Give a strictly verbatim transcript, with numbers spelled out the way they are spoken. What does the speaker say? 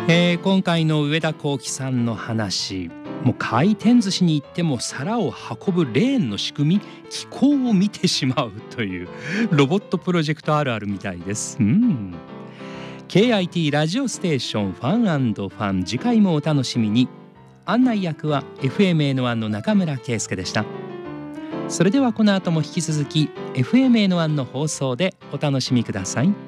えー今回の上田幸喜さんの話、もう回転寿司に行っても皿を運ぶレーンの仕組み、機構を見てしまうというロボットプロジェクトあるあるみたいです。うん。ケーアイティー ラジオステーションファン&ファン、次回もお楽しみに。案内役は エフエムエヌワン の中村圭介でした。それではこの後も引き続き エフエムエヌワン の放送でお楽しみください。